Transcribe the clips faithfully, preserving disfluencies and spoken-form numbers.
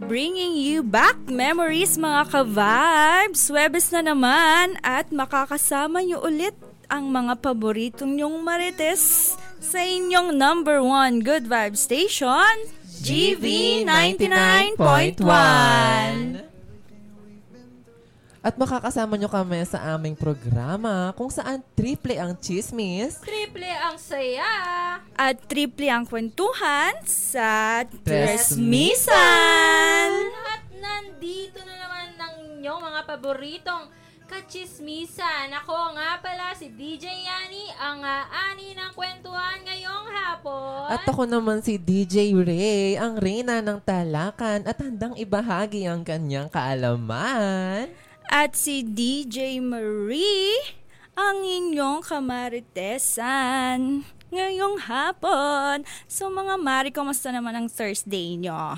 bringing you back memories mga ka-vibes. Webes na naman at makakasama nyo ulit ang mga paboritong nyong marites sa inyong number one good vibe station, G V ninety-nine point one. At makakasama nyo kami sa aming programa kung saan triple ang chismis, triple ang saya, at triple ang kwentuhan sa Tresmisan. At nandito na naman ng inyong mga paboritong kachismisan. Ako nga pala si D J Yani, ang aani ng kwentuhan ngayong hapon. At ako naman si D J Ray, ang reyna ng talakan at handang ibahagi ang kanyang kaalaman. At si D J Marie, ang inyong kamaritesan ngayong hapon. So mga Mari, kumusta naman ang Thursday nyo?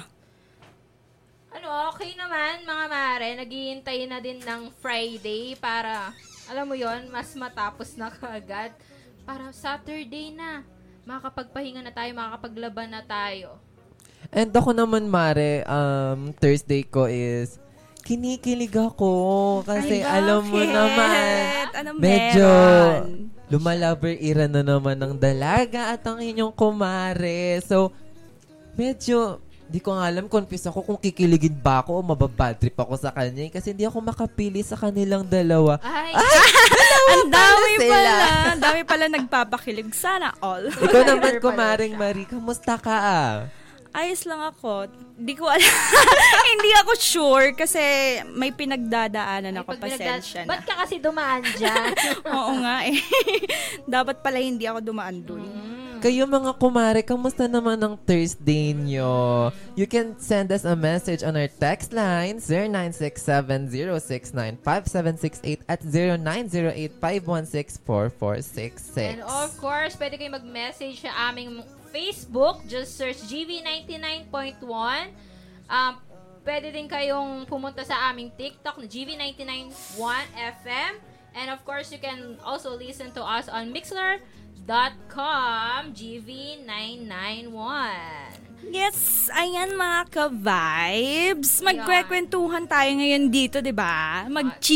Ano, okay naman mga Mare. Naghihintay na din ng Friday para, alam mo yon, mas matapos na kaagad. Para Saturday na. Makakapagpahinga na tayo, makakapaglaban na tayo. And ako naman, Mare, um, Thursday ko is kinikilig ako kasi Ay, alam mo naman, Anong medyo meron? lumalaber era na naman ng dalaga at ang inyong kumare. So, medyo, di ko nga alam, confused ako kung kikiligin ba ako o mababad trip ako sa kanya kasi hindi ako makapili sa kanilang dalawa. Ay! Ay! Ang dami sila. pala. Ang dami pala nagpapakilig. Sana all. Ikaw naman, kumaring Marie, kamusta ka ah? Ayos lang ako. Di ko alam. Hindi ako sure kasi may pinagdadaanan ako. Pag Pasensya pinagda- na. Ba't ka kasi dumaan dyan? Oo nga eh. Dapat pala hindi ako dumaan dun. Mm. Kayo mga kumare, kamusta naman ang Thursday nyo? You can send us a message on our text line zero nine six seven zero six nine five seven six eight at zero nine zero eight five one six four four six six. And of course, pwede kayo mag-message sa aming Facebook. Just search G V ninety-nine point one. Um, pwede din kayong pumunta sa aming TikTok na G V ninety-nine point one F M. And of course, you can also listen to us on Mixlr dot com G V nine nine one. Yes, ayan mga ka-vibes. Magkwekwentuhan tayo ngayon dito, di ba?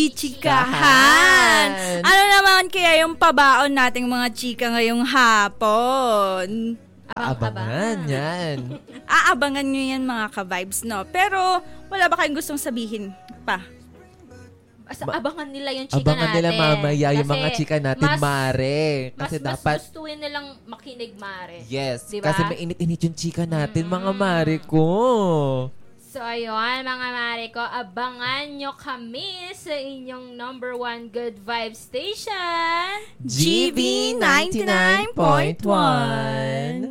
Magchichikahan. Ano naman kaya yung pabaon nating mga chika ngayong hapon? Abangan yan. Aabangan nyo yan mga ka-vibes, no? Pero wala ba kayong gustong sabihin pa? Basta Ba- abangan nila yung chika Abangan natin. nila mamaya yung Kasi mga chika natin, mas, Mare. Kasi mas, dapat, mas gustuin nilang makinig, Mare. yes, Diba? kasi mainit-init yung chika natin, Mm-hmm. mga Mare ko. So, ayun, mga Mare ko, abangan nyo kami sa inyong number one good vibe station. G V ninety-nine point one.